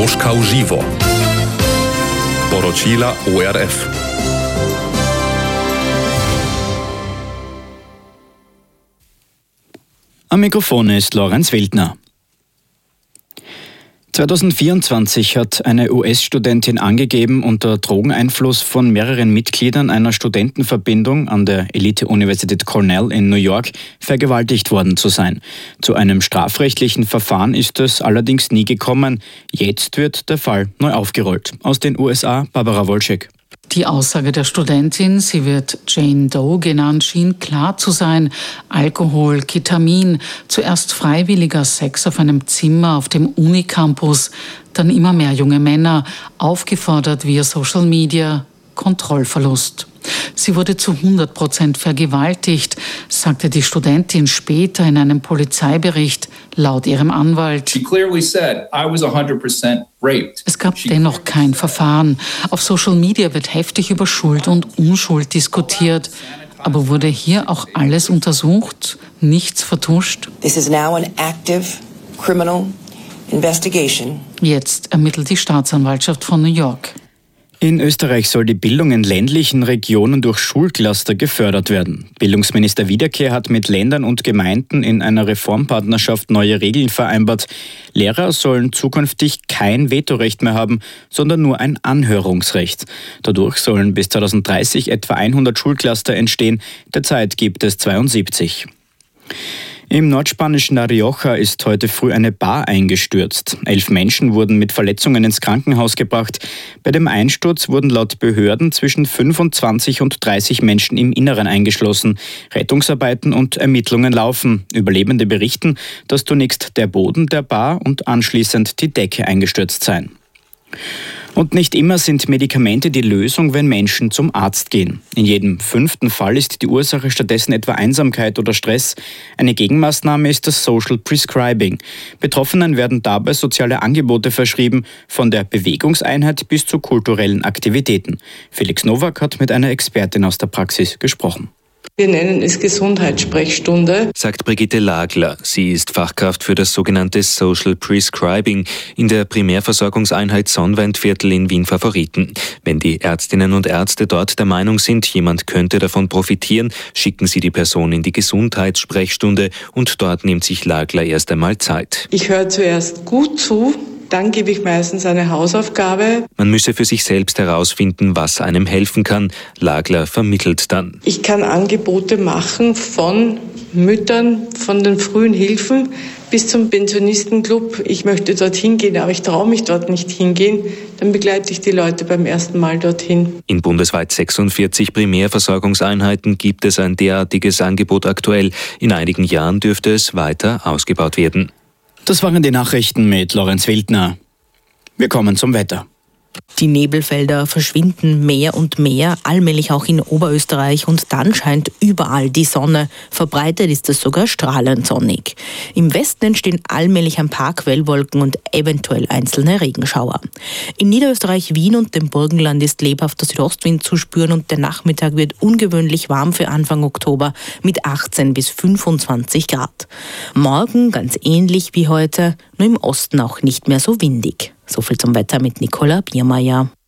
Moskau Živo. Poročila ORF. Am Mikrofon ist Lorenz Wildner. 2024 hat eine US-Studentin angegeben, unter Drogeneinfluss von mehreren Mitgliedern einer Studentenverbindung an der Elite-Universität Cornell in New York vergewaltigt worden zu sein. Zu einem strafrechtlichen Verfahren ist es allerdings nie gekommen. Jetzt wird der Fall neu aufgerollt. Aus den USA, Barbara Wolschek. Die Aussage der Studentin, sie wird Jane Doe genannt, schien klar zu sein. Alkohol, Ketamin, zuerst freiwilliger Sex auf einem Zimmer auf dem Unicampus, dann immer mehr junge Männer, aufgefordert via Social Media, Kontrollverlust. Sie wurde zu 100% vergewaltigt, sagte die Studentin später in einem Polizeibericht, laut ihrem Anwalt. Es gab dennoch kein Verfahren. Auf Social Media wird heftig über Schuld und Unschuld diskutiert. Aber wurde hier auch alles untersucht? Nichts vertuscht? This is now an active criminal investigation. Jetzt ermittelt die Staatsanwaltschaft von New York. In Österreich soll die Bildung in ländlichen Regionen durch Schulcluster gefördert werden. Bildungsminister Wiederkehr hat mit Ländern und Gemeinden in einer Reformpartnerschaft neue Regeln vereinbart. Lehrer sollen zukünftig kein Vetorecht mehr haben, sondern nur ein Anhörungsrecht. Dadurch sollen bis 2030 etwa 100 Schulcluster entstehen. Derzeit gibt es 72. Im nordspanischen La Rioja ist heute früh eine Bar eingestürzt. 11 Menschen wurden mit Verletzungen ins Krankenhaus gebracht. Bei dem Einsturz wurden laut Behörden zwischen 25 und 30 Menschen im Inneren eingeschlossen. Rettungsarbeiten und Ermittlungen laufen. Überlebende berichten, dass zunächst der Boden der Bar und anschließend die Decke eingestürzt seien. Und nicht immer sind Medikamente die Lösung, wenn Menschen zum Arzt gehen. In jedem 5. Fall ist die Ursache stattdessen etwa Einsamkeit oder Stress. Eine Gegenmaßnahme ist das Social Prescribing. Betroffenen werden dabei soziale Angebote verschrieben, von der Bewegungseinheit bis zu kulturellen Aktivitäten. Felix Nowak hat mit einer Expertin aus der Praxis gesprochen. Wir nennen es Gesundheitssprechstunde, sagt Brigitte Lagler. Sie ist Fachkraft für das sogenannte Social Prescribing in der Primärversorgungseinheit Sonnwendviertel in Wien Favoriten. Wenn die Ärztinnen und Ärzte dort der Meinung sind, jemand könnte davon profitieren, schicken sie die Person in die Gesundheitssprechstunde und dort nimmt sich Lagler erst einmal Zeit. Ich höre zuerst gut zu, dann gebe ich meistens eine Hausaufgabe. Man müsse für sich selbst herausfinden, was einem helfen kann. Lagler vermittelt dann. Ich kann Angebote machen von Müttern, von den frühen Hilfen bis zum Pensionistenclub. Ich möchte dorthin gehen, aber ich traue mich dort nicht hingehen. Dann begleite ich die Leute beim ersten Mal dorthin. In bundesweit 46 Primärversorgungseinheiten gibt es ein derartiges Angebot aktuell. In einigen Jahren dürfte es weiter ausgebaut werden. Das waren die Nachrichten mit Lorenz Wildner. Wir kommen zum Wetter. Die Nebelfelder verschwinden mehr und mehr, allmählich auch in Oberösterreich, und dann scheint überall die Sonne. Verbreitet ist es sogar strahlend sonnig. Im Westen entstehen allmählich ein paar Quellwolken und eventuell einzelne Regenschauer. In Niederösterreich, Wien und dem Burgenland ist lebhafter Südostwind zu spüren und der Nachmittag wird ungewöhnlich warm für Anfang Oktober mit 18 bis 25 Grad. Morgen ganz ähnlich wie heute, nur im Osten auch nicht mehr so windig. So viel zum Wetter mit Nicola Biermeier.